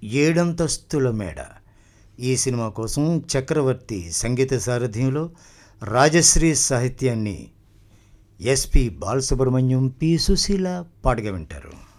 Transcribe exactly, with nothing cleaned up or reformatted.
ఏడంతస్తుల మేడ. ఈ సినిమా కోసం చక్రవర్తి సంగీత సారథ్యంలో రాజశ్రీ సాహిత్యాన్ని ఎస్పి బాలసుబ్రహ్మణ్యం, పి సుశీల పాటగా వింటారు.